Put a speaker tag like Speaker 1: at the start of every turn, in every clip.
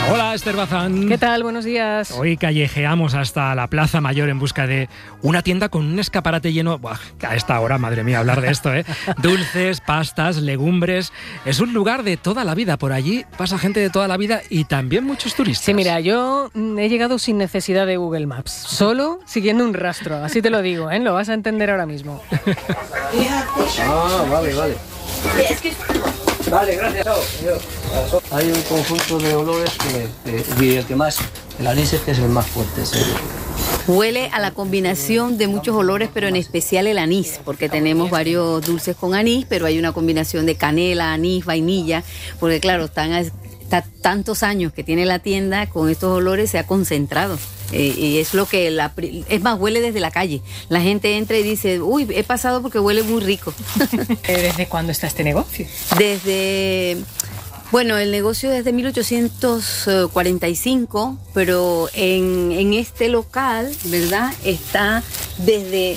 Speaker 1: Hola, Esther Bazán.
Speaker 2: ¿Qué tal? Buenos días.
Speaker 1: Hoy callejeamos hasta la Plaza Mayor en busca de una tienda con un escaparate lleno... Buah, a esta hora, madre mía, hablar de esto, ¿eh? Dulces, pastas, legumbres... Es un lugar de toda la vida. Por allí pasa gente de toda la vida y también muchos turistas.
Speaker 2: Sí, mira, yo he llegado sin necesidad de Google Maps. Solo siguiendo un rastro. Así te lo digo, ¿eh? Lo vas a entender ahora mismo.
Speaker 3: Ah, vale. Vale, gracias. Hay un conjunto de olores que el que más, el anís es el más fuerte, ¿sí?
Speaker 4: Huele a la combinación de muchos olores, pero en especial el anís, porque tenemos varios dulces con anís, pero hay una combinación de canela, anís, vainilla, porque claro, tantos años que tiene la tienda, con estos olores se ha concentrado. Y es lo que es más, huele desde la calle. La gente entra y dice, uy, he pasado porque huele muy rico.
Speaker 2: ¿Desde cuándo está este negocio?
Speaker 4: Bueno, el negocio es de 1845, pero en este local, ¿verdad? Está desde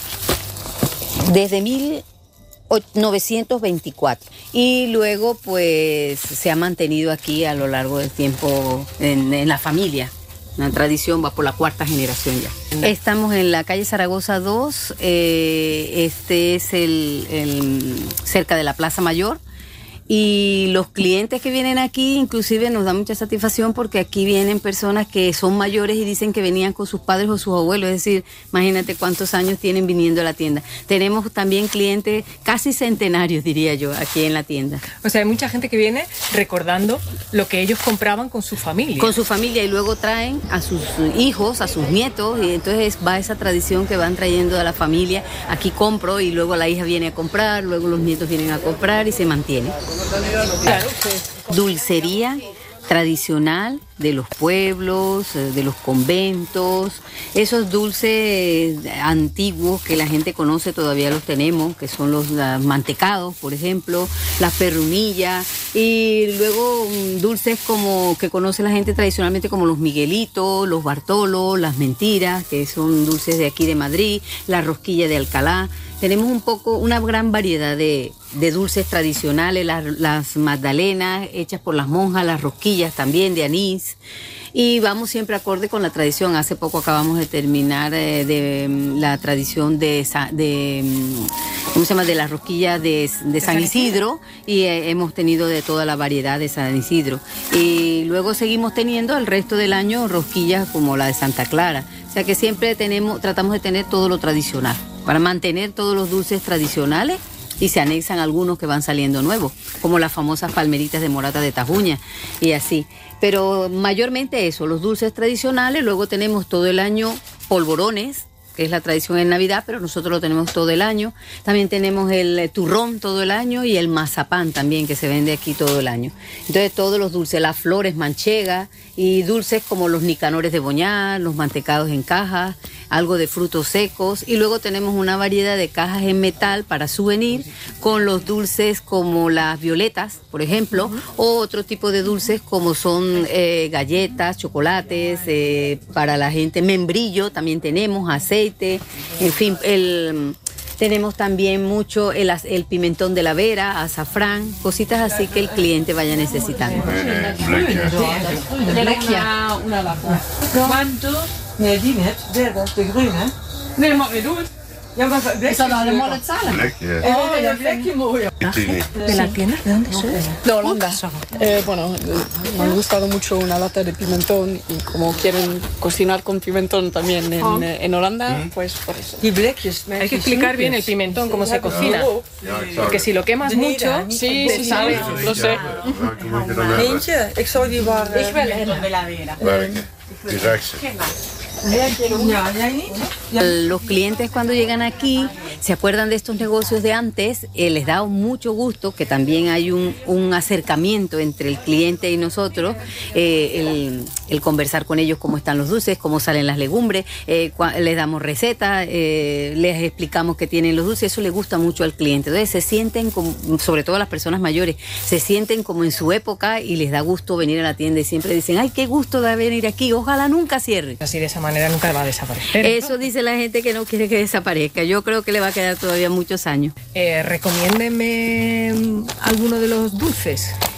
Speaker 4: 1924. Y luego, pues, se ha mantenido aquí a lo largo del tiempo en la familia. Una tradición, va por la cuarta generación ya. Estamos en la calle Zaragoza 2, este es cerca de la Plaza Mayor. Y los clientes que vienen aquí inclusive nos da mucha satisfacción porque aquí vienen personas que son mayores y dicen que venían con sus padres o sus abuelos, es decir, imagínate cuántos años tienen viniendo a la tienda. Tenemos también clientes casi centenarios, diría yo, aquí en la tienda.
Speaker 2: O sea, hay mucha gente que viene recordando lo que ellos compraban con su familia.
Speaker 4: Con su familia y luego traen a sus hijos, a sus nietos y entonces va esa tradición que van trayendo a la familia. Aquí compro y luego la hija viene a comprar, luego los nietos vienen a comprar y se mantiene.
Speaker 2: Claro,
Speaker 4: dulcería tradicional de los pueblos, de los conventos, esos dulces antiguos que la gente conoce todavía los tenemos, que son los mantecados, por ejemplo, las perrunillas, y luego dulces como que conoce la gente tradicionalmente como los miguelitos, los bartolos, las mentiras, que son dulces de aquí de Madrid, la rosquilla de Alcalá. Tenemos una gran variedad de dulces tradicionales, las magdalenas hechas por las monjas, las rosquillas también de anís. Y vamos siempre acorde con la tradición. Hace poco acabamos de terminar de la tradición de la rosquilla de San Isidro y hemos tenido de toda la variedad de San Isidro. Y luego seguimos teniendo el resto del año rosquillas como la de Santa Clara. O sea que siempre tratamos de tener todo lo tradicional para mantener todos los dulces tradicionales y se anexan algunos que van saliendo nuevos, como las famosas palmeritas de morata de Tajuña y así. Pero mayormente eso, los dulces tradicionales, luego tenemos todo el año polvorones, que es la tradición en Navidad, pero nosotros lo tenemos todo el año. También tenemos el turrón todo el año y el mazapán también, que se vende aquí todo el año. Entonces todos los dulces, las flores manchegas y dulces como los nicanores de Boñar, los mantecados en cajas, algo de frutos secos, y luego tenemos una variedad de cajas en metal para souvenir con los dulces como las violetas, por ejemplo, o otro tipo de dulces como son galletas, chocolates, para la gente, membrillo también tenemos, aceite, en fin, tenemos también mucho el pimentón de la Vera, azafrán, cositas así que el cliente vaya necesitando.
Speaker 5: ¿Cuántos? Nee, die niet. Dat is de groene. Nee, mag niet doen. Ja, maar is dat allemaal hetzelfde?
Speaker 6: Vlekje.
Speaker 5: Oh, ja, vlekje mooi.
Speaker 2: ¿De la tienda? ¿De dónde soy?
Speaker 7: De Holanda. Bueno, me ha gustado mucho una lata de pimentón y como quieren cocinar con pimentón también en Holanda, pues por eso.
Speaker 5: Die blikjes.
Speaker 2: Hay que explicar bien el pimentón, cómo se cocina. Porque si lo quemas mucho,
Speaker 7: Sí, sabe, lo sé.
Speaker 5: Eentje, ik zou die waar...
Speaker 6: Welke? Die rechtse.
Speaker 5: Ja, jij niet?
Speaker 4: Los clientes cuando llegan aquí se acuerdan de estos negocios de antes, les da mucho gusto que también hay un acercamiento entre el cliente y nosotros, el conversar con ellos cómo están los dulces, cómo salen las legumbres, les damos recetas, les explicamos qué tienen los dulces, eso le gusta mucho al cliente. Entonces se sienten, sobre todo las personas mayores, se sienten como en su época y les da gusto venir a la tienda y siempre dicen, ay, qué gusto de venir aquí, ojalá nunca cierre.
Speaker 2: así de esa manera nunca va a desaparecer.
Speaker 4: Eso dice la gente que no quiere que desaparezca. Yo creo que le va a quedar todavía muchos años.
Speaker 2: Recomiéndeme alguno de los dulces.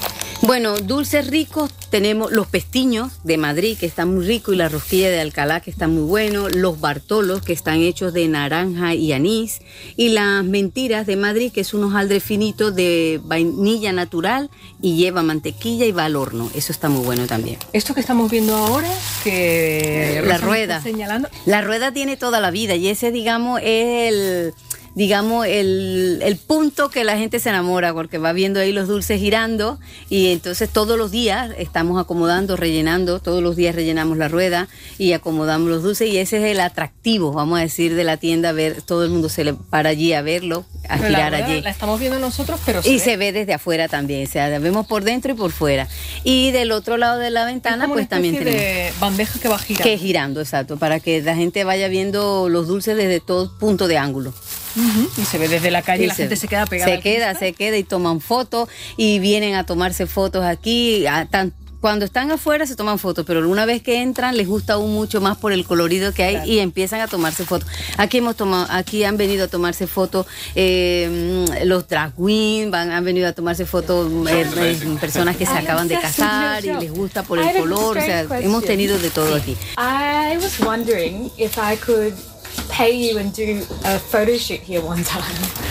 Speaker 4: Bueno, dulces ricos tenemos los pestiños de Madrid, que están muy ricos, y la rosquilla de Alcalá, que está muy bueno, los bartolos, que están hechos de naranja y anís, y las mentiras de Madrid, que es un hojaldre finito de vainilla natural y lleva mantequilla y va al horno. Eso está muy bueno también.
Speaker 2: Esto que estamos viendo ahora, que
Speaker 4: la
Speaker 2: Rosa
Speaker 4: rueda.
Speaker 2: está señalando.
Speaker 4: La rueda tiene toda la vida y ese, digamos, es el punto que la gente se enamora, porque va viendo ahí los dulces girando, y entonces todos los días estamos acomodando, rellenando, todos los días rellenamos la rueda y acomodamos los dulces, y ese es el atractivo, vamos a decir, de la tienda. Ver, todo el mundo se le para allí a verlo, a
Speaker 2: Pero
Speaker 4: girar
Speaker 2: la rueda
Speaker 4: allí.
Speaker 2: la estamos viendo nosotros, pero
Speaker 4: Se ve desde afuera también, o sea, la vemos por dentro y por fuera. Y del otro lado de la ventana, pues también tenemos
Speaker 2: de bandeja que va girando.
Speaker 4: que girando, exacto, para que la gente vaya viendo los dulces desde todo punto de ángulo.
Speaker 2: Y se ve desde la calle y la gente se queda pegada.
Speaker 4: Se queda y toman fotos, y vienen a tomarse fotos aquí. Cuando están afuera se toman fotos, pero una vez que entran les gusta aún mucho más por el colorido que hay, y empiezan a tomarse fotos. Aquí han venido a tomarse fotos los drag queens, han venido a tomarse fotos personas que se acaban de casar y les gusta por el color. O sea, hemos tenido de todo aquí.
Speaker 8: I was wondering if I could pay you and do a photo shoot here one time.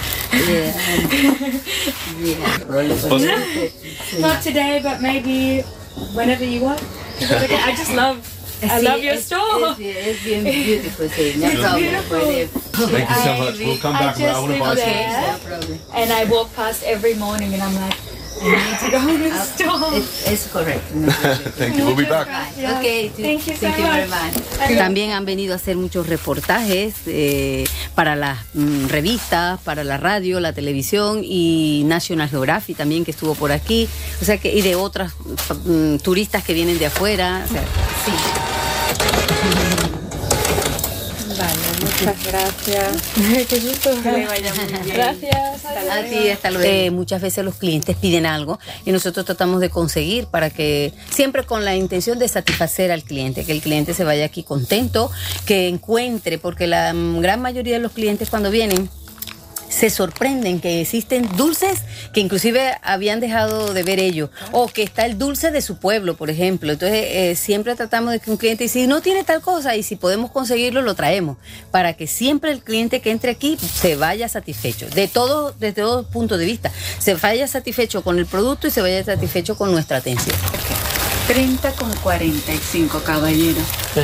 Speaker 8: Not today, but maybe whenever you want. I just love your store.
Speaker 4: It's bien beautiful. No problem.
Speaker 6: Thank you so much. We'll come back. I want to buy some.
Speaker 8: And I walk past every morning and I'm like, I need to go to the store.
Speaker 4: It's correct.
Speaker 6: Thank you. We'll be back.
Speaker 4: Okay,
Speaker 8: Thank you so
Speaker 4: very
Speaker 8: much.
Speaker 4: much. También han venido a hacer muchos reportajes para las revistas, para la radio, la televisión, y National Geographic también, que estuvo por aquí. O sea que, y de otras turistas que vienen de afuera. O sea, sí.
Speaker 7: Vale, muchas gracias.
Speaker 8: Qué gusto. Que le vaya muy bien. Gracias.
Speaker 4: A ti, hasta luego. Muchas veces los clientes piden algo y nosotros tratamos de conseguir, para que, siempre con la intención de satisfacer al cliente, que el cliente se vaya aquí contento, que encuentre, porque la gran mayoría de los clientes cuando vienen se sorprenden que existen dulces que inclusive habían dejado de ver ellos, o que está el dulce de su pueblo, por ejemplo. Entonces siempre tratamos de que un cliente, si no tiene tal cosa y si podemos conseguirlo, lo traemos, para que siempre el cliente que entre aquí se vaya satisfecho, desde todo punto de vista, se vaya satisfecho con el producto y se vaya satisfecho con nuestra atención.
Speaker 9: 30,45, caballero.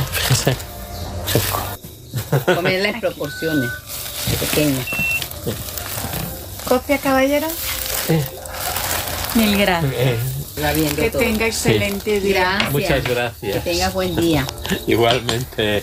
Speaker 4: Comer las proporciones pequeñas.
Speaker 8: ¿Copia, caballero? Mil gracias.
Speaker 9: Que tenga excelente día.
Speaker 4: Gracias.
Speaker 10: Muchas gracias.
Speaker 4: Que tengas buen día.
Speaker 10: Igualmente.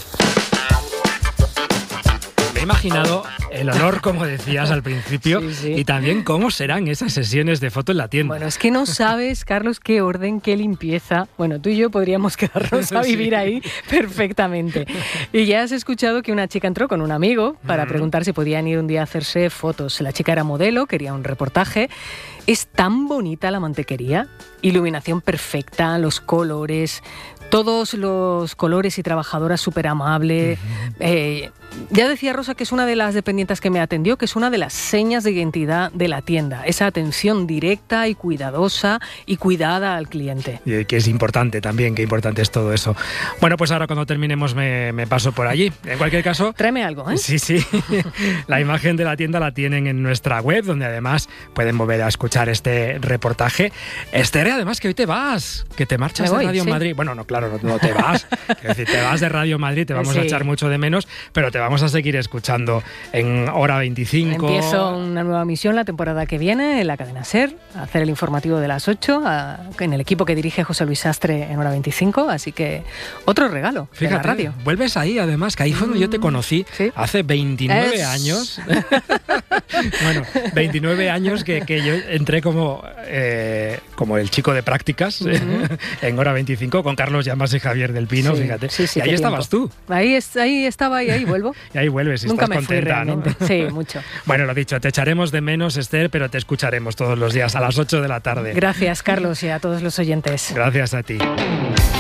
Speaker 1: Me he imaginado el olor, como decías al principio, y también cómo serán esas sesiones de foto en la tienda.
Speaker 2: Bueno, es que no sabes, Carlos, qué orden, qué limpieza. Bueno, tú y yo podríamos quedarnos a vivir ahí perfectamente. Y ya has escuchado que una chica entró con un amigo para preguntar si podían ir un día a hacerse fotos. La chica era modelo, quería un reportaje. Es tan bonita la mantequería, iluminación perfecta, los colores, todos los colores, y trabajadora súper amable. Ya decía Rosa que es una de las dependientes que me atendió, que es una de las señas de identidad de la tienda, esa atención directa y cuidadosa y cuidada al cliente.
Speaker 1: Y que es importante también, qué importante es todo eso. Bueno, pues ahora cuando terminemos me paso por allí. En cualquier caso...
Speaker 2: Tráeme algo, ¿eh?
Speaker 1: Sí. La imagen de la tienda la tienen en nuestra web, donde además pueden volver a escuchar este reportaje. Esther, además que hoy te vas, que te marchas de Radio Madrid. Bueno, no, claro, no te vas. Quiero decir, te vas de Radio Madrid, te vamos a echar mucho de menos, pero te vamos a seguir escuchando en Hora 25.
Speaker 2: Empiezo una nueva misión la temporada que viene en la cadena SER, a hacer el informativo de las 8, en el equipo que dirige José Luis Sastre en Hora 25, así que otro regalo.
Speaker 1: Fíjate,
Speaker 2: de la radio.
Speaker 1: Vuelves ahí, además, que ahí fue donde yo te conocí, hace 29 años. Bueno, 29 años que yo entré como el chico de prácticas en Hora 25 con Carlos Llamas y Javier del Pino, fíjate. Y ahí estabas tú.
Speaker 2: Ahí estaba y ahí vuelvo.
Speaker 1: Y ahí vuelves y
Speaker 2: Nunca
Speaker 1: estás
Speaker 2: me fui
Speaker 1: contenta,
Speaker 2: realmente.
Speaker 1: ¿no?
Speaker 2: Sí, mucho.
Speaker 1: Bueno, lo dicho, te echaremos de menos, Esther, pero te escucharemos todos los días a las 8 de la tarde.
Speaker 2: Gracias, Carlos, y a todos los oyentes.
Speaker 1: Gracias a ti.